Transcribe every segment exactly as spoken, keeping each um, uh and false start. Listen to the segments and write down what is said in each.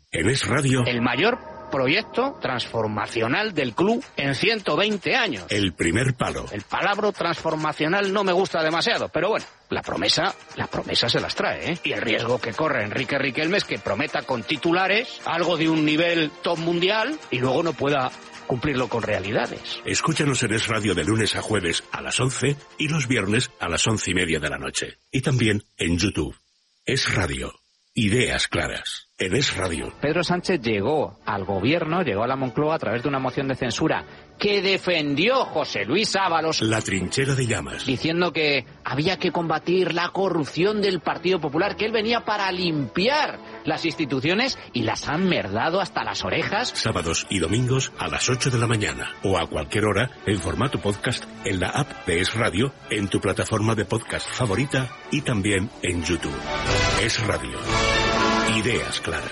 En Es Radio, el mayor proyecto transformacional del club en ciento veinte años. El primer palo. El palabra transformacional no me gusta demasiado, pero bueno, la promesa, la promesa se las trae, ¿eh? Y el riesgo que corre Enrique Riquelme es que prometa con titulares algo de un nivel top mundial y luego no pueda cumplirlo con realidades. Escúchanos en Es Radio de lunes a jueves a las once y los viernes a las once y media de la noche. Y también en YouTube. Es Radio. Ideas claras. En Es Radio. Pedro Sánchez llegó al gobierno, llegó a la Moncloa a través de una moción de censura que defendió José Luis Ábalos. La trinchera de llamas. Diciendo que había que combatir la corrupción del Partido Popular, que él venía para limpiar las instituciones y las han merdado hasta las orejas. Sábados y domingos a las ocho de la mañana o a cualquier hora en formato podcast en la app de Es Radio, en tu plataforma de podcast favorita y también en YouTube. Es Radio. Ideas claras.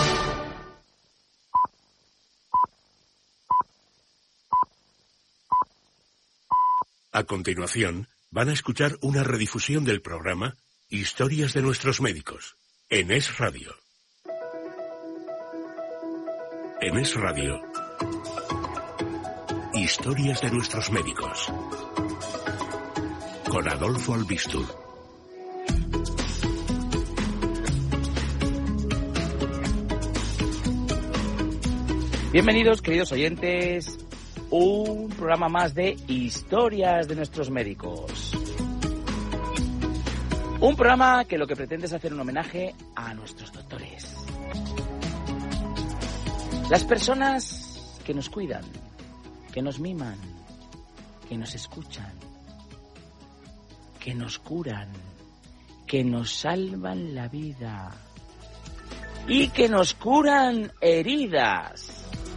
A continuación, van a escuchar una redifusión del programa Historias de nuestros médicos, en Es Radio. En Es Radio, Historias de nuestros médicos, con Adolfo Albistur. Bienvenidos, queridos oyentes, un programa más de Historias de nuestros médicos. Un programa que lo que pretende es hacer un homenaje a nuestros doctores. Las personas que nos cuidan, que nos miman, que nos escuchan, que nos curan, que nos salvan la vida y que nos curan heridas.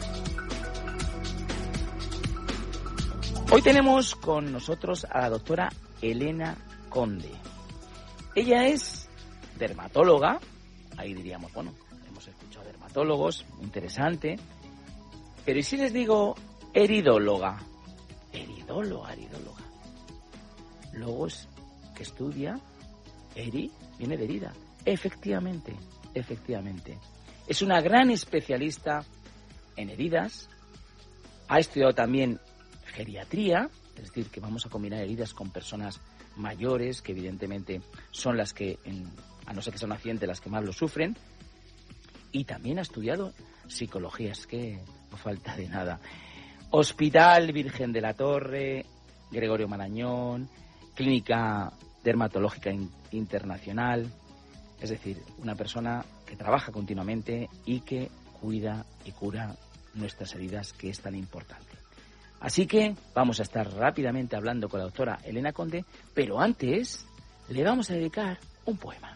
Hoy tenemos con nosotros a la doctora Elena Conde. Ella es dermatóloga, ahí diríamos, bueno, hemos escuchado dermatólogos, interesante, pero ¿y si les digo heridóloga? Heridóloga, heridóloga. Logos que estudia, eri, viene de herida. Efectivamente, efectivamente. Es una gran especialista en heridas, ha estudiado también geriatría, es decir, que vamos a combinar heridas con personas mayores, que evidentemente son las que, en, a no ser que sea un accidente, las que más lo sufren, y también ha estudiado psicología, es que no falta de nada. Hospital Virgen de la Torre, Gregorio Marañón, Clínica Dermatológica in, Internacional, es decir, una persona que trabaja continuamente y que cuida y cura nuestras heridas, que es tan importante. Así que vamos a estar rápidamente hablando con la doctora Elena Conde, pero antes le vamos a dedicar un poema.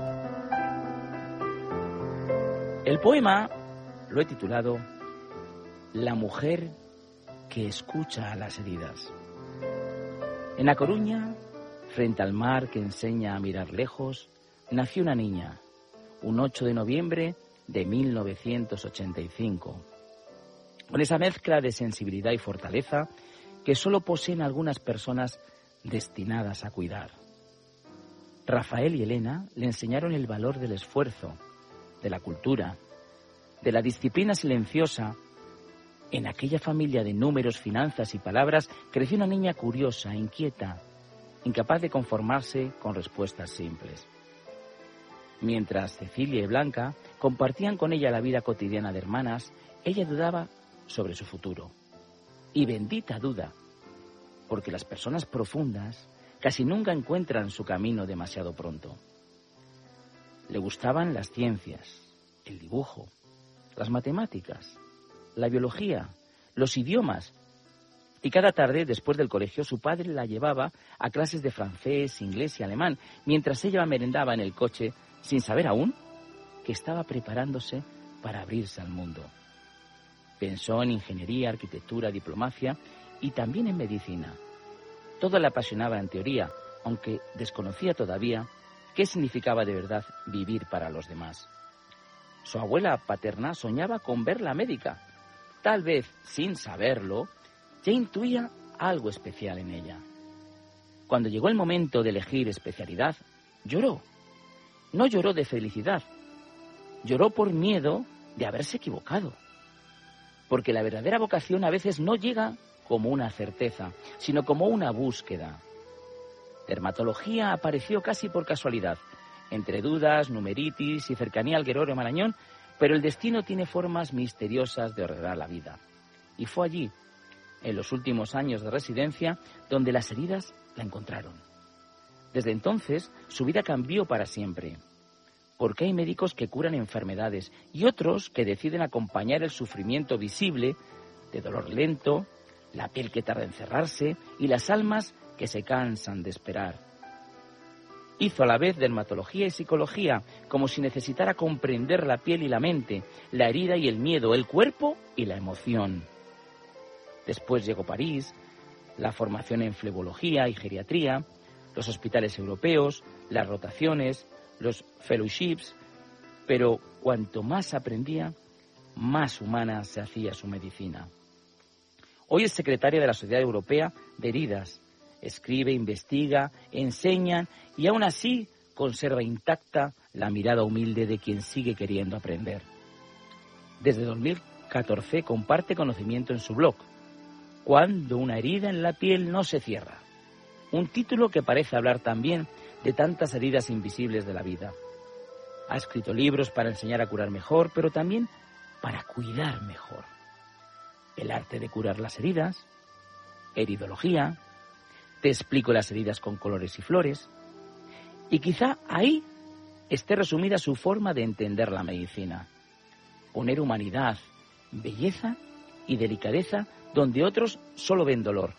El poema lo he titulado La mujer que escucha a las heridas. En A Coruña, frente al mar que enseña a mirar lejos, nació una niña, un ocho de noviembre de mil novecientos ochenta y cinco. Con esa mezcla de sensibilidad y fortaleza que solo poseen algunas personas destinadas a cuidar. Rafael y Elena le enseñaron el valor del esfuerzo, de la cultura, de la disciplina silenciosa. En aquella familia de números, finanzas y palabras creció una niña curiosa, inquieta, incapaz de conformarse con respuestas simples. Mientras Cecilia y Blanca compartían con ella la vida cotidiana de hermanas, ella dudaba sobre su futuro. Y bendita duda, porque las personas profundas casi nunca encuentran su camino demasiado pronto. Le gustaban las ciencias, el dibujo, las matemáticas, la biología, los idiomas. Y cada tarde, después del colegio, su padre la llevaba a clases de francés, inglés y alemán, mientras ella merendaba en el coche, sin saber aún que estaba preparándose para abrirse al mundo. Pensó en ingeniería, arquitectura, diplomacia y también en medicina. Todo le apasionaba en teoría, aunque desconocía todavía qué significaba de verdad vivir para los demás. Su abuela paterna soñaba con verla médica. Tal vez, sin saberlo, ya intuía algo especial en ella. Cuando llegó el momento de elegir especialidad, lloró. No lloró de felicidad. Lloró por miedo de haberse equivocado. Porque la verdadera vocación a veces no llega como una certeza, sino como una búsqueda. Dermatología apareció casi por casualidad, entre dudas, numeritis y cercanía al Gregorio Marañón, pero el destino tiene formas misteriosas de ordenar la vida. Y fue allí, en los últimos años de residencia, donde las heridas la encontraron. Desde entonces, su vida cambió para siempre. Porque hay médicos que curan enfermedades y otros que deciden acompañar el sufrimiento visible de dolor lento, la piel que tarda en cerrarse y las almas que se cansan de esperar. Hizo a la vez dermatología y psicología, como si necesitara comprender la piel y la mente, la herida y el miedo, el cuerpo y la emoción. Después llegó París, la formación en flebología y geriatría, los hospitales europeos, las rotaciones, los fellowships, pero cuanto más aprendía, más humana se hacía su medicina. Hoy es secretaria de la Sociedad Europea de Heridas. Escribe, investiga, enseña y aún así conserva intacta la mirada humilde de quien sigue queriendo aprender. Desde dos mil catorce comparte conocimiento en su blog, Cuando una herida en la piel no se cierra. Un título que parece hablar también de tantas heridas invisibles de la vida. Ha escrito libros para enseñar a curar mejor, pero también para cuidar mejor. El arte de curar las heridas, heridología, te explico las heridas con colores y flores, y quizá ahí esté resumida su forma de entender la medicina. Poner humanidad, belleza y delicadeza donde otros solo ven dolor.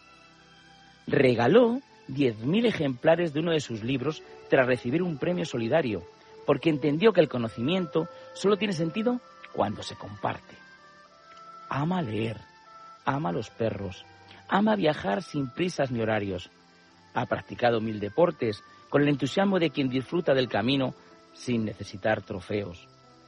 Regaló diez mil ejemplares de uno de sus libros tras recibir un premio solidario, porque entendió que el conocimiento solo tiene sentido cuando se comparte. Ama leer, ama los perros, ama viajar sin prisas ni horarios. Ha practicado mil deportes con el entusiasmo de quien disfruta del camino sin necesitar trofeos.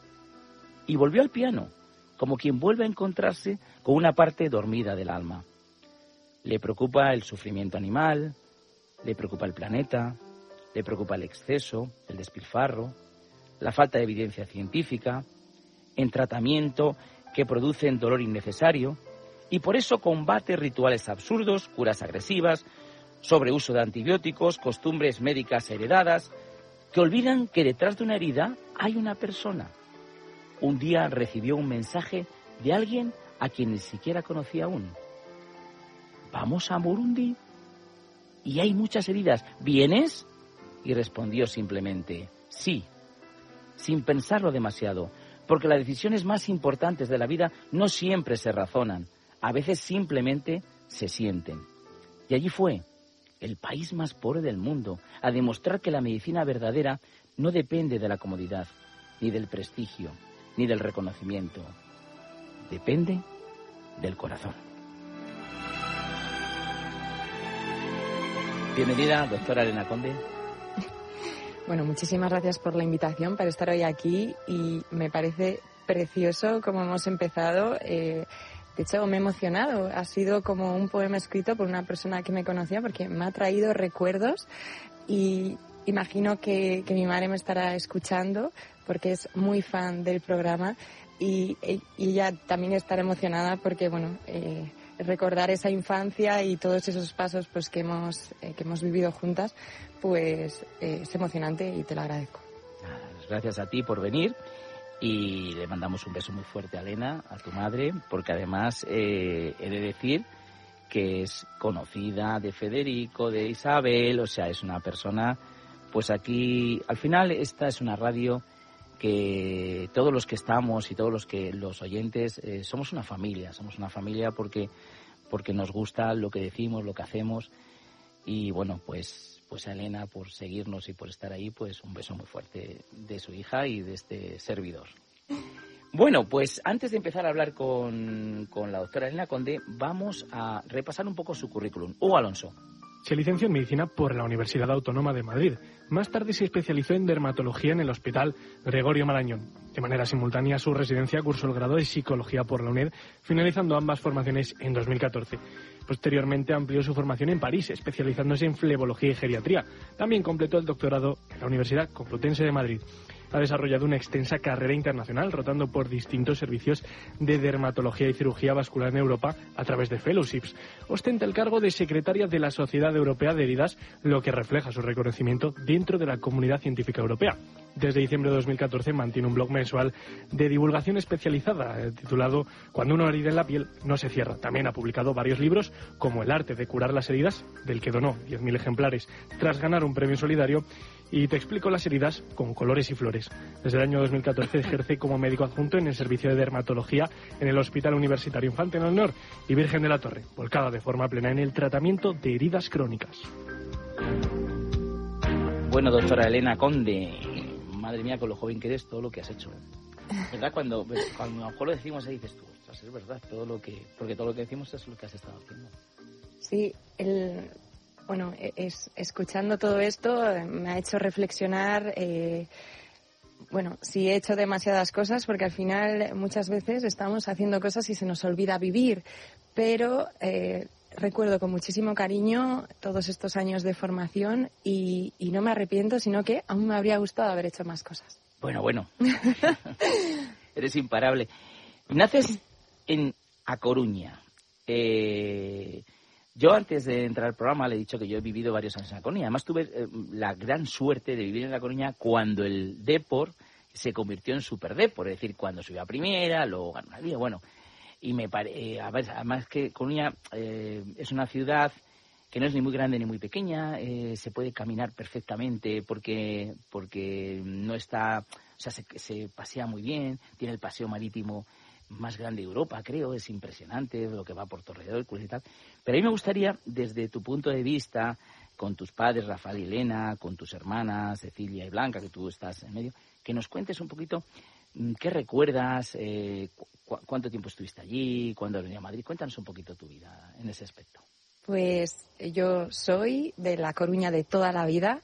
Y volvió al piano, como quien vuelve a encontrarse con una parte dormida del alma. Le preocupa el sufrimiento animal, le preocupa el planeta, le preocupa el exceso, el despilfarro, la falta de evidencia científica, en tratamiento que producen dolor innecesario, y por eso combate rituales absurdos, curas agresivas, sobreuso de antibióticos, costumbres médicas heredadas, que olvidan que detrás de una herida hay una persona. Un día recibió un mensaje de alguien a quien ni siquiera conocía aún. ¿Vamos a Burundi? Y hay muchas heridas. ¿Vienes? Y respondió simplemente, sí, sin pensarlo demasiado, porque las decisiones más importantes de la vida no siempre se razonan, a veces simplemente se sienten. Y allí fue, el país más pobre del mundo, a demostrar que la medicina verdadera no depende de la comodidad, ni del prestigio, ni del reconocimiento. Depende del corazón. Bienvenida, doctora Elena Conde. Bueno, muchísimas gracias por la invitación para estar hoy aquí y me parece precioso como hemos empezado. Eh, de hecho, me he emocionado. Ha sido como un poema escrito por una persona que me conocía porque me ha traído recuerdos y imagino que, que mi madre me estará escuchando porque es muy fan del programa y, y ella también estará emocionada porque, bueno, eh, recordar esa infancia y todos esos pasos pues que hemos eh, que hemos vivido juntas, pues eh, es emocionante y te lo agradezco. Gracias a ti por venir y le mandamos un beso muy fuerte a Elena, a tu madre, porque además eh, he de decir que es conocida de Federico, de Isabel, o sea, es una persona, pues aquí, al final esta es una radio que todos los que estamos y todos los que los oyentes eh, somos una familia, somos una familia porque porque nos gusta lo que decimos, lo que hacemos y bueno, pues pues a Elena por seguirnos y por estar ahí, pues un beso muy fuerte de su hija y de este servidor. Bueno, pues antes de empezar a hablar con, con la doctora Elena Conde, vamos a repasar un poco su currículum. Hugo Alonso. Se licenció en Medicina por la Universidad Autónoma de Madrid. Más tarde se especializó en dermatología en el Hospital Gregorio Marañón. De manera simultánea a su residencia cursó el grado de Psicología por la UNED, finalizando ambas formaciones en dos mil catorce. Posteriormente amplió su formación en París, especializándose en flebología y geriatría. También completó el doctorado en la Universidad Complutense de Madrid. ha desarrollado una extensa carrera internacional, rotando por distintos servicios de dermatología y cirugía vascular en Europa a través de fellowships. Ostenta el cargo de secretaria de la Sociedad Europea de Heridas, lo que refleja su reconocimiento dentro de la comunidad científica europea. Desde diciembre de dos mil catorce mantiene un blog mensual de divulgación especializada eh, titulado Cuando una herida en la piel no se cierra. También ha publicado varios libros como El arte de curar las heridas, del que donó diez mil ejemplares tras ganar un premio solidario, y Te explico las heridas con colores y flores. Desde el año dos mil catorce ejerce como médico adjunto en el servicio de dermatología en el Hospital Universitario Infante Leonor y Virgen de la Torre, volcada de forma plena en el tratamiento de heridas crónicas. Bueno, doctora Elena Conde, madre mía, con lo joven que eres, todo lo que has hecho. ¿Verdad? Cuando, cuando a lo mejor lo decimos, ahí dices tú, ostras, es verdad, todo lo que, porque todo lo que decimos es lo que has estado haciendo. Sí, el, bueno, es, escuchando todo esto me ha hecho reflexionar, eh, bueno, si he hecho demasiadas cosas, porque al final muchas veces estamos haciendo cosas y se nos olvida vivir, pero eh, recuerdo con muchísimo cariño todos estos años de formación y, y no me arrepiento, sino que aún me habría gustado haber hecho más cosas. Bueno, bueno, eres imparable. Naces en A Coruña. Eh, yo antes de entrar al programa le he dicho que yo he vivido varios años en La Coruña. Además tuve eh, la gran suerte de vivir en La Coruña cuando el Depor se convirtió en Super Depor, es decir, cuando subió a primera, luego ganó una liga, bueno. Y me pare, eh, a ver, además que Coruña eh, es una ciudad que no es ni muy grande ni muy pequeña, eh, se puede caminar perfectamente porque porque no está, o sea, se, se pasea muy bien, tiene el paseo marítimo más grande de Europa, creo, es impresionante lo que va por Torredolcos y tal. Pero a mí me gustaría, desde tu punto de vista, con tus padres, Rafael y Elena, con tus hermanas, Cecilia y Blanca, que tú estás en medio, que nos cuentes un poquito qué recuerdas, eh, cu- cuánto tiempo estuviste allí, cuándo venía a Madrid. Cuéntanos un poquito tu vida en ese aspecto. Pues yo soy de La Coruña de toda la vida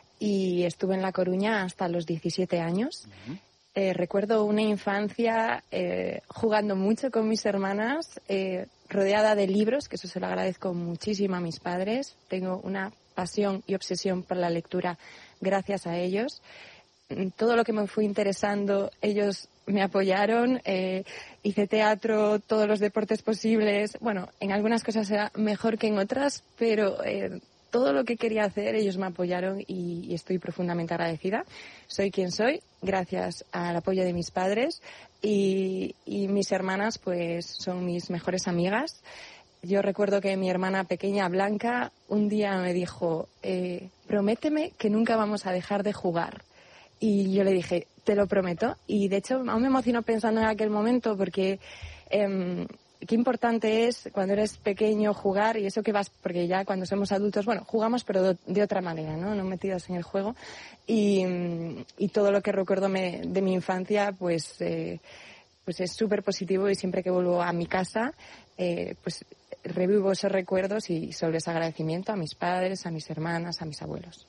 y estuve en La Coruña hasta los diecisiete años. Uh-huh. Eh, recuerdo una infancia eh, jugando mucho con mis hermanas, eh, rodeada de libros, que eso se lo agradezco muchísimo a mis padres. Tengo una pasión y obsesión por la lectura gracias a ellos. Todo lo que me fui interesando, ellos me apoyaron, eh, hice teatro, todos los deportes posibles. Bueno, en algunas cosas era mejor que en otras, pero eh, todo lo que quería hacer, ellos me apoyaron y, y estoy profundamente agradecida. Soy quien soy, gracias al apoyo de mis padres y, y mis hermanas, pues son mis mejores amigas. Yo recuerdo que mi hermana pequeña, Blanca, un día me dijo, eh, prométeme que nunca vamos a dejar de jugar. Y yo le dije, te lo prometo. Y de hecho, aún me emocionó pensando en aquel momento porque eh, qué importante es cuando eres pequeño jugar y eso que vas, porque ya cuando somos adultos, bueno, jugamos pero de otra manera, ¿no? No metidos en el juego. Y, y todo lo que recuerdo me, de mi infancia, pues, eh, pues es súper positivo y siempre que vuelvo a mi casa, eh, pues revivo esos recuerdos y solo ese agradecimiento a mis padres, a mis hermanas, a mis abuelos.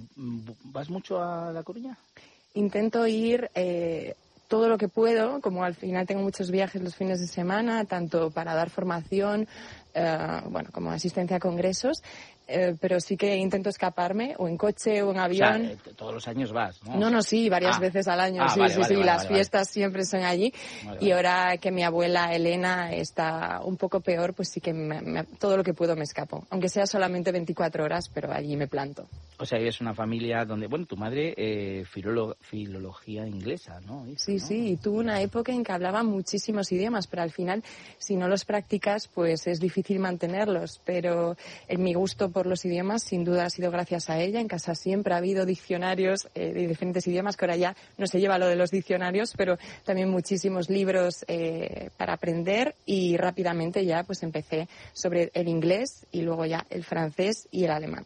¿Vas mucho a La Coruña? Intento ir eh, todo lo que puedo, como al final tengo muchos viajes los fines de semana, tanto para dar formación, eh, bueno, como asistencia a congresos, eh, pero sí que intento escaparme, o en coche o en avión. O sea, todos los años vas, ¿no? No, no, sí, varias ah. veces al año, ah, sí, vale, sí, vale, sí, vale, las vale, fiestas vale. siempre son allí. Vale, y vale. ahora que mi abuela Elena está un poco peor, pues sí que me, me, todo lo que puedo me escapo, aunque sea solamente veinticuatro horas, pero allí me planto. O sea, es una familia donde, bueno, tu madre, eh, filolo, filología inglesa, ¿no? Hizo, sí, ¿no? sí, y tuvo una época en que hablaba muchísimos idiomas, pero al final, si no los practicas, pues es difícil mantenerlos. Pero en mi gusto por los idiomas, sin duda, ha sido gracias a ella. En casa siempre ha habido diccionarios eh, de diferentes idiomas, que ahora ya no se lleva lo de los diccionarios, pero también muchísimos libros eh, para aprender, y rápidamente ya pues empecé sobre el inglés y luego ya el francés y el alemán.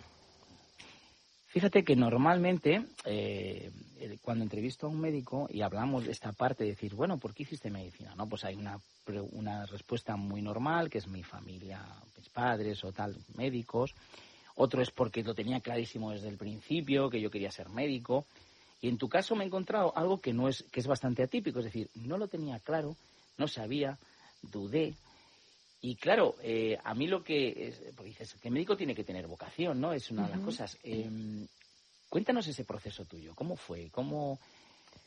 Fíjate que normalmente, eh, cuando entrevisto a un médico y hablamos de esta parte de decir, bueno, ¿por qué hiciste medicina? No, pues hay una, una respuesta muy normal, que es mi familia, mis padres o tal, médicos. Otro es porque lo tenía clarísimo desde el principio, que yo quería ser médico. Y en tu caso me he encontrado algo que no es, que es bastante atípico, es decir, no lo tenía claro, no sabía, dudé. Y claro, eh, a mí lo que es, porque dices que el médico tiene que tener vocación, ¿no? Es una uh-huh. de las cosas. Eh, cuéntanos ese proceso tuyo, ¿cómo fue? ¿Cómo,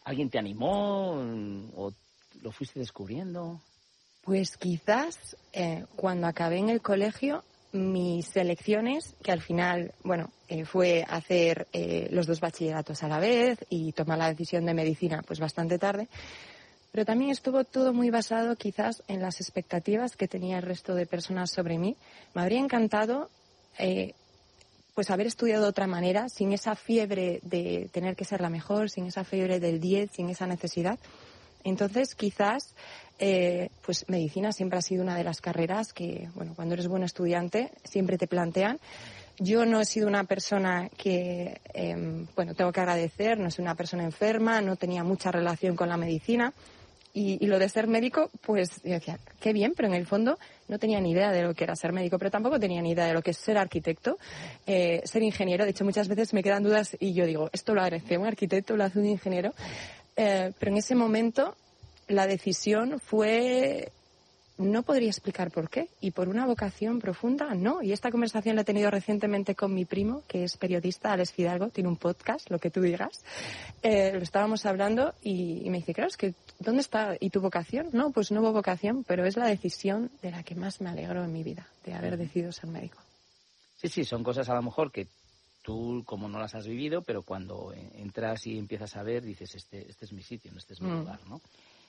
¿Alguien te animó o lo fuiste descubriendo? Pues quizás eh, cuando acabé en el colegio, mis elecciones, que al final, bueno, eh, fue hacer eh, los dos bachilleratos a la vez y tomar la decisión de medicina pues bastante tarde, pero también estuvo todo muy basado quizás en las expectativas que tenía el resto de personas sobre mí. Me habría encantado eh, pues haber estudiado de otra manera, sin esa fiebre de tener que ser la mejor, sin esa fiebre del diez, sin esa necesidad. Entonces, quizás, eh, pues medicina siempre ha sido una de las carreras que, bueno, cuando eres buen estudiante, siempre te plantean. Yo no he sido una persona que, eh, bueno, tengo que agradecer, no soy una persona enferma, no tenía mucha relación con la medicina. Y, y lo de ser médico, pues yo decía, qué bien, pero en el fondo no tenía ni idea de lo que era ser médico, pero tampoco tenía ni idea de lo que es ser arquitecto, eh, ser ingeniero. De hecho, muchas veces me quedan dudas y yo digo, esto lo hace un arquitecto, lo hace un ingeniero. Eh, pero en ese momento la decisión fue, no podría explicar por qué, y por una vocación profunda, no. Y esta conversación la he tenido recientemente con mi primo, que es periodista, Alex Fidalgo, tiene un podcast, lo que tú digas. Eh, lo estábamos hablando y, y me dice, claro, es que, ¿dónde está? ¿Y tu vocación? No, pues no hubo vocación, pero es la decisión de la que más me alegro en mi vida, de haber decidido ser médico. Sí, sí, son cosas a lo mejor que tú como no las has vivido, pero cuando entras y empiezas a ver, dices, este, este es mi sitio, este es mi mm. lugar, ¿no?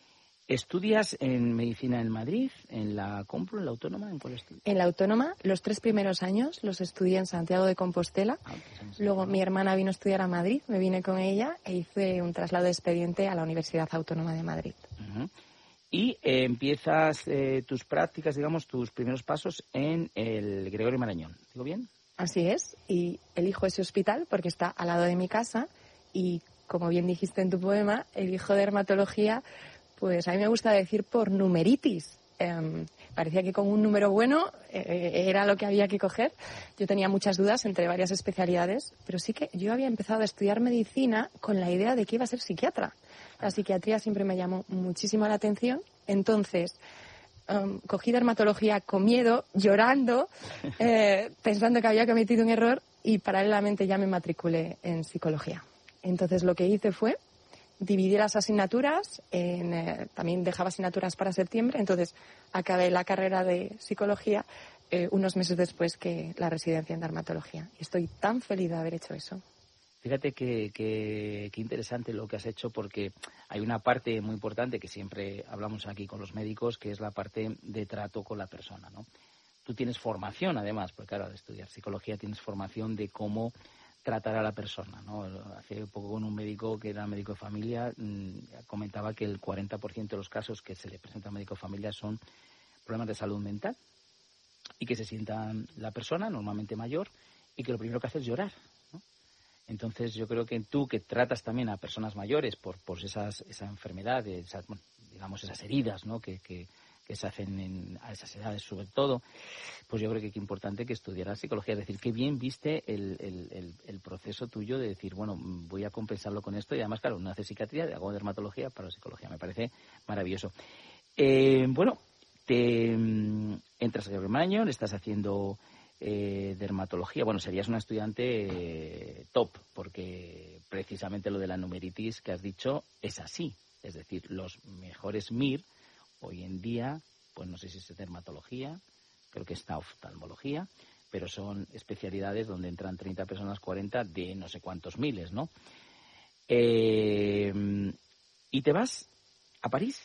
¿Estudias en medicina en Madrid, en la Complu, en la Autónoma? ¿En cuál estudias? En la Autónoma, los tres primeros años los estudié en Santiago de Compostela. Ah, pues Luego mi hermana vino a estudiar a Madrid, me vine con ella e hice un traslado de expediente a la Universidad Autónoma de Madrid. Uh-huh. Y eh, empiezas eh, tus prácticas, digamos, tus primeros pasos en el Gregorio Marañón. ¿Digo bien? Así es, y elijo ese hospital porque está al lado de mi casa y, como bien dijiste en tu poema, elijo dermatología. Pues a mí me gusta decir por numeritis. Eh, parecía que con un número bueno eh, era lo que había que coger. Yo tenía muchas dudas entre varias especialidades, pero sí que yo había empezado a estudiar medicina con la idea de que iba a ser psiquiatra. La psiquiatría siempre me llamó muchísimo la atención. Entonces, um, cogí dermatología con miedo, llorando, eh, pensando que había cometido un error y paralelamente ya me matriculé en psicología. Entonces lo que hice fue dividí las asignaturas, en, eh, también dejaba asignaturas para septiembre, entonces acabé la carrera de psicología eh, unos meses después que la residencia en dermatología. Y estoy tan feliz de haber hecho eso. Fíjate que, que, que interesante lo que has hecho, porque hay una parte muy importante que siempre hablamos aquí con los médicos, que es la parte de trato con la persona, ¿no? Tú tienes formación, además, porque claro, al estudiar psicología tienes formación de cómo tratar a la persona, ¿no? Hace poco con un médico que era médico de familia mmm, comentaba que el cuarenta por ciento de los casos que se le presenta a médico de familia son problemas de salud mental y que se sienta la persona, normalmente mayor, y que lo primero que hace es llorar, ¿no? Entonces yo creo que tú, que tratas también a personas mayores por, por esas, esa enfermedad, esas, bueno, digamos esas heridas, ¿no? que, que que se hacen en, a esas edades sobre todo, pues yo creo que es importante que estudiaras psicología. Es decir, qué bien viste el, el, el, el proceso tuyo de decir, bueno, voy a compensarlo con esto, y además, claro, no hace psiquiatría, hago dermatología para psicología. Me parece maravilloso. Eh, bueno, te entras a Gregorio Marañón, estás haciendo eh, dermatología. Bueno, serías una estudiante eh, top, porque precisamente lo de la numeritis que has dicho es así. Es decir, los mejores M I R hoy en día, pues no sé si es dermatología, creo que está oftalmología, pero son especialidades donde entran treinta personas, cuarenta de no sé cuántos miles, ¿no? Eh, y te vas a París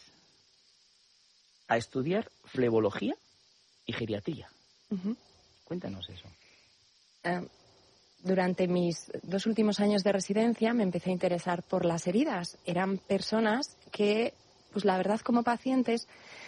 a estudiar flebología y geriatría. Uh-huh. Cuéntanos eso. Uh, durante mis dos últimos años de residencia me empecé a interesar por las heridas. Eran personas que, pues la verdad, como pacientes,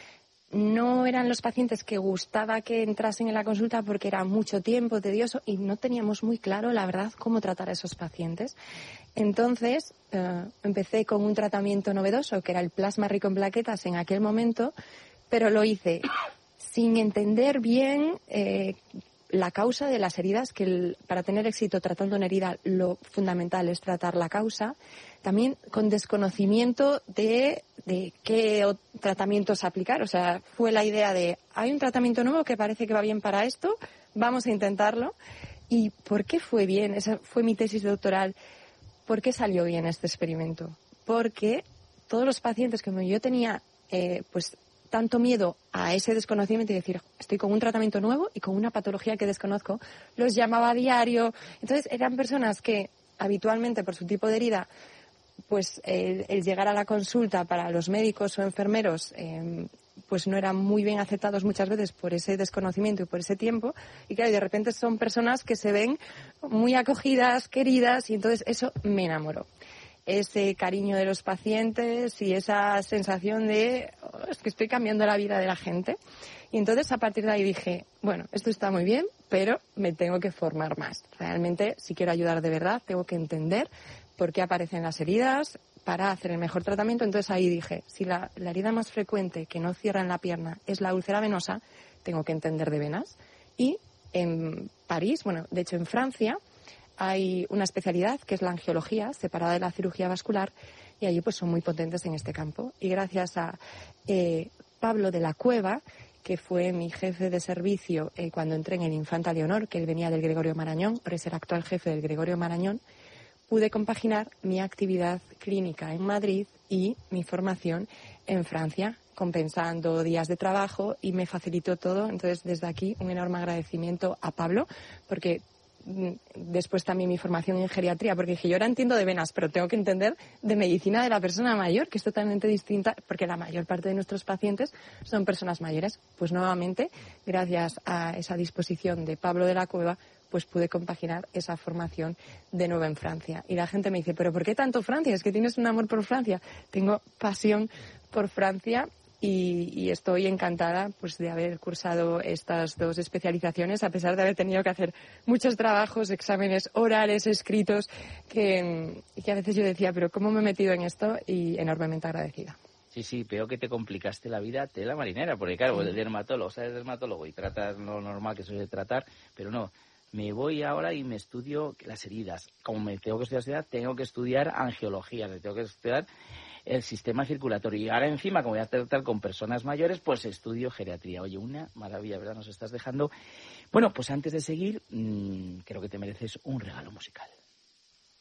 no eran los pacientes que gustaba que entrasen en la consulta porque era mucho tiempo, tedioso, y no teníamos muy claro, la verdad, cómo tratar a esos pacientes. Entonces, eh, empecé con un tratamiento novedoso, que era el plasma rico en plaquetas en aquel momento, pero lo hice sin entender bien eh, la causa de las heridas, que el, para tener éxito tratando una herida lo fundamental es tratar la causa, también con desconocimiento de, de qué tratamientos aplicar. O sea, fue la idea de, hay un tratamiento nuevo que parece que va bien para esto, vamos a intentarlo. ¿Y por qué fue bien? Esa fue mi tesis doctoral. ¿Por qué salió bien este experimento? porque todos los pacientes que yo tenía, eh, pues tanto miedo a ese desconocimiento y decir, estoy con un tratamiento nuevo y con una patología que desconozco, los llamaba a diario. Entonces eran personas que habitualmente por su tipo de herida, pues el, el llegar a la consulta para los médicos o enfermeros eh, pues no eran muy bien aceptados muchas veces por ese desconocimiento y por ese tiempo. Y claro, de repente son personas que se ven muy acogidas, queridas, y entonces eso me enamoró. Ese cariño de los pacientes y esa sensación de oh, es que estoy cambiando la vida de la gente. Y entonces a partir de ahí dije, bueno, esto está muy bien, pero me tengo que formar más. Realmente, si quiero ayudar de verdad, tengo que entender por qué aparecen las heridas para hacer el mejor tratamiento. Entonces ahí dije, si la, la herida más frecuente que no cierra en la pierna es la úlcera venosa, tengo que entender de venas. Y en París, bueno, de hecho en Francia, hay una especialidad que es la angiología, separada de la cirugía vascular, y allí pues son muy potentes en este campo. Y gracias a eh, Pablo de la Cueva, que fue mi jefe de servicio eh, cuando entré en el Infanta Leonor, que él venía del Gregorio Marañón, por ser actual jefe del Gregorio Marañón, pude compaginar mi actividad clínica en Madrid y mi formación en Francia, compensando días de trabajo, y me facilitó todo. Entonces, desde aquí, un enorme agradecimiento a Pablo, porque después también mi formación en geriatría, porque dije, yo ahora entiendo de venas, pero tengo que entender de medicina de la persona mayor, que es totalmente distinta, porque la mayor parte de nuestros pacientes son personas mayores. Pues nuevamente, gracias a esa disposición de Pablo de la Cueva, pues pude compaginar esa formación de nuevo en Francia. Y la gente me dice, ¿pero por qué tanto Francia? ¿Es que tienes un amor por Francia? Tengo pasión por Francia. Y, y estoy encantada pues de haber cursado estas dos especializaciones, a pesar de haber tenido que hacer muchos trabajos, exámenes orales, escritos, que, que a veces yo decía, pero ¿cómo me he metido en esto? Y enormemente agradecida. Sí, sí, veo que te complicaste la vida, tela marinera, porque claro, el dermatólogo, o sea, eres dermatólogo y tratas lo normal que suele tratar, pero no. Me voy ahora y me estudio las heridas. Como me tengo que estudiar heridas, tengo que estudiar angiología, me tengo que estudiar el sistema circulatorio. Y ahora encima, como voy a tratar con personas mayores, pues estudio geriatría. Oye, una maravilla, ¿verdad? Nos estás dejando. Bueno, pues antes de seguir, mmm, creo que te mereces un regalo musical.